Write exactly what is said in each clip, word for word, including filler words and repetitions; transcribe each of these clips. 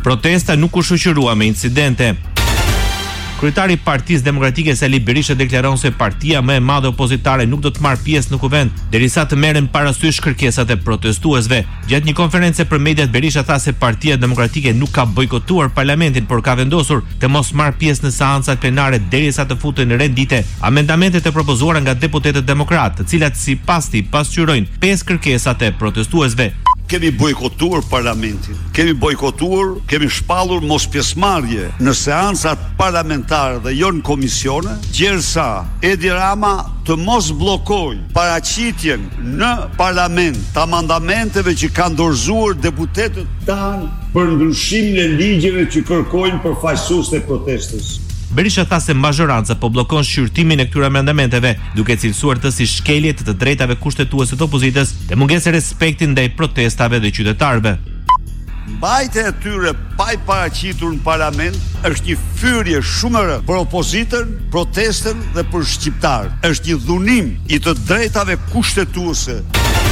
Protesta nuk u shoqërua me incidente. Kryetari i Partisë Demokratike Sali Berisha deklaron se partia më e madhe opozitare nuk do të marrë pjesë në kuvend derisa të merren parasysh kërkesat e protestuesve. Gjatë një konferencë për mediat, Berisha tha se Partia Demokratike nuk ka bojkotuar parlamentin, por ka vendosur të mos marrë pjesë në seancat plenare derisa të futen në rendite amendamentet e propozuara nga deputetët demokratë, të cilat sipas tij pasqyrojnë pesë kërkesat e protestuesve. Kemi bojkotuar parlamentin, kemi bojkotuar, kemi shpallur mos pjesëmarrje në seancat parlamentare dhe jo në komisione, gjersa Edi Rama të mos bllokoj paraqitjen në parlament të amendamenteve që kanë dorëzuar deputetët tanë për ndryshimin e ligjeve që kërkojnë përfaqësues të protestës. Berisha tha se mazhoranca po bllokon shqyrtimin e këtyre amendamenteve, duke cilësuar të si shkelje të të drejtave kushtetuese të opozitës dhe mungesë e respekti ndaj protestave dhe qytetarëve. Mbajtja e tyre pa i paraqitur në parlament është një fyrje shumë e rëndë për opozitën, protestën dhe për shqiptarët. Është një dhunim i të drejtave kushtetuese.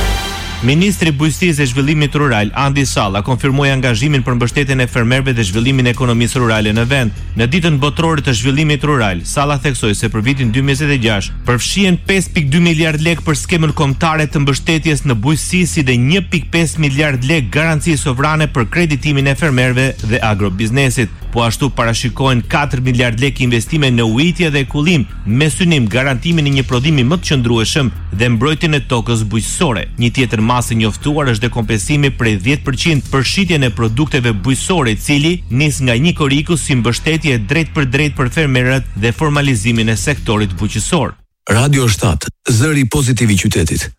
Ministri i Bujqësisë dhe Zhvillimit Rural, Andi Salla, konfirmoi angazhimin për mbështetjen e fermerëve dhe zhvillimin e ekonomisë rurale në vend. Në ditën botërore të zhvillimit rural, Salla theksoi se për vitin dy mijë njëzet e gjashtë përfshihen pesë pikë dy miliard lekë për skemën kombëtare të mbështetjes në bujqësi si dhe një pikë pesë miliard lekë garanci sovrane për kreditimin e fermerëve dhe agrobiznesit. Po ashtu parashikohen katër miliard lekë investime në ujitje dhe kullim, me synim garantimin e një prodhimi më të qëndrueshëm dhe mbrojtjen e tokës bujqësore. Një tjetër masë e njoftuar është dekompensimi prej dhjetë përqind për shitjen e produkteve bujqësore, i cili nis nga një koriku si mbështetje drejt për drejt për fermerët dhe formalizimin e sektorit bujqësor. Radio shtat, zëri pozitiv i qytetit.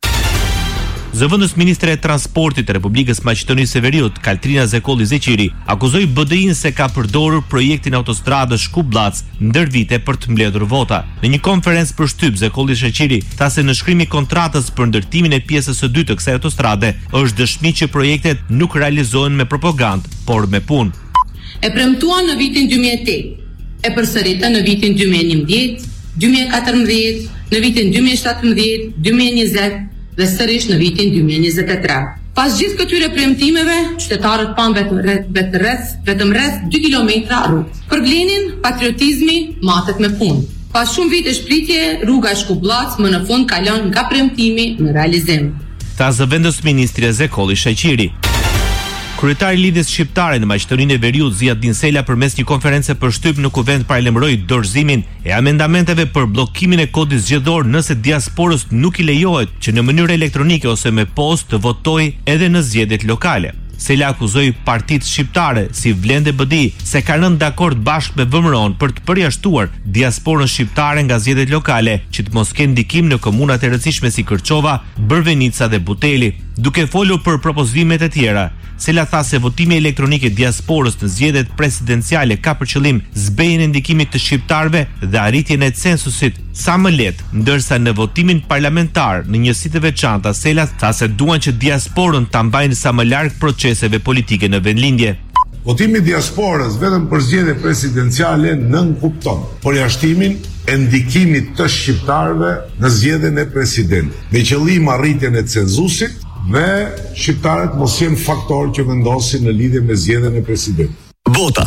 Zëvendës ministre e transportit të Republikës Maqedonisë së Veriut, Kaltrina Zekolli Zeqiri, akuzoi B D I-n se ka përdorur projektin autostradës Shkup-Llac ndër vite për të mbledhur vota. Në një konferencë për shtyp, Zekolli Zeqiri tha se në shkrimin e kontratës për ndërtimin e pjesës së dytë të kësaj autostrade është dëshmi që projektet nuk realizohen me propagandë, por me punë. E premtuan në vitin dy mijë e tetë, e përsëritën në vitin dy mijë e njëmbëdhjetë, dy mijë e katërmbëdhjetë, në vitin dy mijë e shtatëmbëdhjetë, dy mijë e njëzet dhe sërish në vitin dy mijë e njëzet e tre. Pas gjithë këtyre premtimeve, qytetarët panë vetëm rreth vetëm rreth dy kilometra rrugë. Për Blenin, patriotizmi matet me punë. Pas shumë vite shplitje, rruga Shkup-Llac më në fund kalon nga premtimi në realizim. Tha zëvendës ministri Zekolli Zeqiri. Kryetari i Lidhjes Shqiptare në Maqedoninë e Veriut, Ziad Dinsela, përmes një konference për shtyp në kuvend paralajmëroi dorëzimin e amendamenteve për bllokimin e kodit zgjedhor nëse diasporës nuk i lejohet që në mënyrë elektronike ose me postë të votojë edhe në zgjedhjet lokale. Sela akuzoi partitë shqiptare si Vlende B D I se kanë rënë dakord bashkë me V M R O-n për të përjashtuar diasporën shqiptare nga zgjedhjet lokale, që të mos kenë ndikim në komunat e rëndësishme si Kërçova, Bërvenica dhe Buteli. Duke folur për propozimet e tjera, Sela tha se votimi elektronik i diasporës në zgjedhjet presidenciale ka për qëllim zbejjen e ndikimit të shqiptarëve dhe arritjen e censusit sa më lehtë, ndërsa në votimin parlamentar në njësi të veçanta, Sela tha se duan që diasporën ta mbajnë sa më larg proceseve politike në vendlindje. Votimi i diasporës vetëm për zgjedhje presidenciale nën kupton përjashtimin e ndikimit të shqiptarëve në zgjedhjen e presidentit, me qëllim arritjen e censusit dhe shqiptarët mos jenë faktor që vendosin në lidhje me zgjedhjen e presidentit. Vota.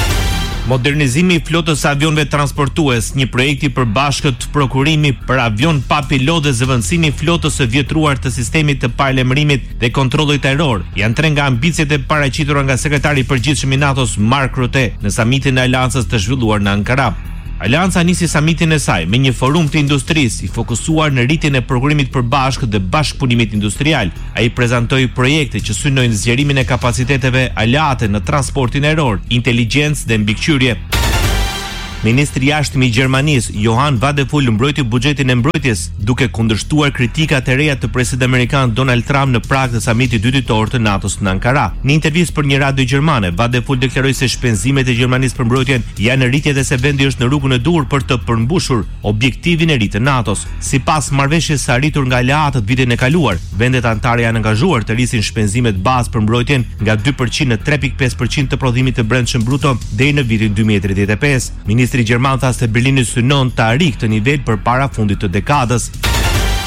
Modernizimi i flotës avionëve transportues, një projekt i përbashkët prokurimi për avion pa pilot dhe zëvendësimi i flotës së vjetruar të sistemit të paralajmërimit dhe kontrollit ajror janë tre nga ambicjet e paraqitura nga sekretari i përgjithshëm i NATO-s Mark Rutte në samitin e Aleancës të zhvilluar në Ankara. Aleanca nisi samitin e saj me një forum të industrisë i fokusuar në rritjen e prokurimit përbashkët dhe bashkëpunimit industrial. Ai prezantoi projekte që synojnë zgjerimin e kapaciteteve aleate në transportin ajror, inteligjencë dhe mbikëqyrje. Ministri i jashtëm i Gjermanisë, Johan Vadeful, mbrojti buxhetin e mbrojtjes, duke kundërshtuar kritikat e reja të presidentit amerikan Donald Trump në prag të samitit dy ditor të NATO-s në Ankara. Në intervistë për një radio gjermane, Vadeful deklaroi se shpenzimet e Gjermanisë për mbrojtjen janë në rritje dhe se vendi është në rrugën e duhur për të përmbushur objektivin e ri të NATO-s. Sipas marrëveshjes së arritur nga aleatët vitin e kaluar, vendet anëtare janë angazhuar të rrisin shpenzimet bazë për mbrojtjen nga dy përqind në tre pikë pesë përqind të prodhimit të brendshëm bruto deri në vitin dy mijë e tridhjetë e pesë. Ministri Gjerman tha se Berlini synon të arrijë këtë nivel përpara fundit të dekadës.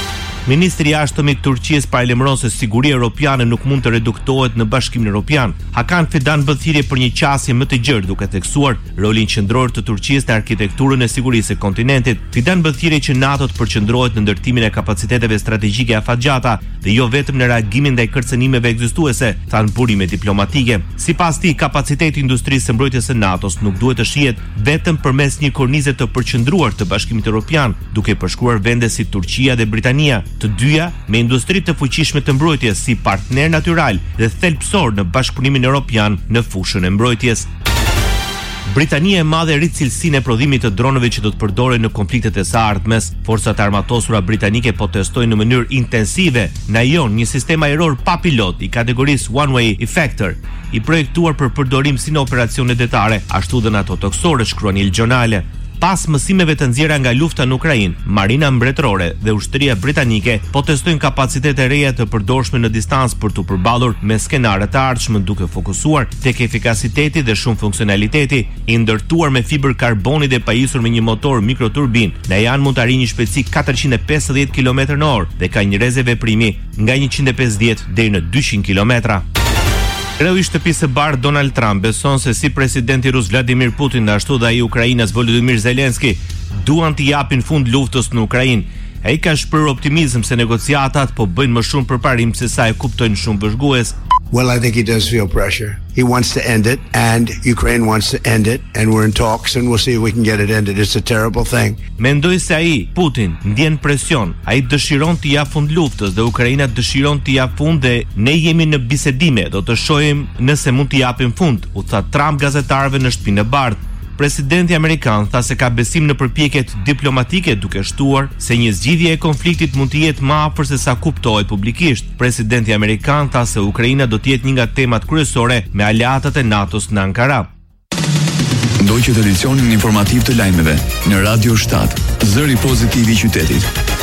Ministri i Jashtëm i Turqisë paralajmëron se siguria europiane nuk mund të reduktohet në Bashkimin Evropian. Hakan Fidan bën thirrje për një qasje më të gjerë, duke theksuar rolin qendror të Turqisë në arkitekturën e sigurisë së kontinentit. Fidan bën thirrje që NATO të përqendrohet në ndërtimin e kapaciteteve strategjike afatgjata dhe jo vetëm në reagimin ndaj kërcënimeve ekzistuese, thanë burime diplomatike. Sipas tij, kapaciteti i industrisë së mbrojtjes së NATO-s nuk duhet të shihet vetëm përmes një kornize të përqendruar të Bashkimit Evropian, duke përshkruar vende si Turqia dhe Britania, të dyja me industri të fuqishme të mbrojtjes si partner natyral dhe thelbësor në Bashkëpunimin Evropian në fushën e mbrojtjes. Britania e Madhe rrit cilësinë e prodhimit të dronëve që do të përdoren në konfliktet e së ardhmes. Forcat armatosura britanike po testojnë në mënyrë intensive në Ion një sistem ajror pa pilot i kategorisë One Way Effector, i projektuar për përdorim si në operacione detare, ashtu dhe në ato toksore, shkruan Il Giornale. Pas mësimeve të nxjerra nga lufta në Ukrainë, Marina Mbretërore dhe Ushtria Britanike po testojnë kapacitete reja të përdorshme në distancë për të përballur me skenaret të ardhshme, duke fokusuar tek efikasiteti dhe shumë funksionaliteti, i ndërtuar me fibër karboni dhe pajisur me një motor mikroturbin. Në janë mund të arrijë një shpejtësi katërqind e pesëdhjetë kilometra në orë dhe ka një rrezë veprimi nga njëqind e pesëdhjetë deri në dyqind kilometra. Kreu i shtëpisë së bardhë Donald Trump beson se si presidenti rus Vladimir Putin ashtu dhe ai Ukrainas Volodymyr Zelenski duan të japin fund luftës në Ukrainë. Ai ka shprehur optimizëm se negociatat po bëjnë më shumë përparim se sa e kuptojnë shumë bashkëgues. Well, I think he does feel pressure. He wants to end it, and Ukraine wants to end it, and we're in talks, and we'll see if we can get it ended. It's a terrible thing. Mendoj se ai, Putin, ndjen presion. Ai dëshiron të jap fund luftës dhe Ukraina dëshiron të jap fund dhe ne jemi në bisedime, do të shohim nëse mund të japim fund, u tha Trump gazetarëve në Shtëpinë e Bardhë. Presidenti amerikan tha se ka besim në përpjekjet diplomatike, duke shtuar se një zgjidhje e konfliktit mund të jetë më afër se sa kuptohet publikisht. Presidenti amerikan tha se Ukraina do të jetë një nga temat kryesore me aleatët e NATO-s në Ankara. Ndoqët edicionin informativ të lajmeve në Radio shtat, zëri pozitiv i qytetit.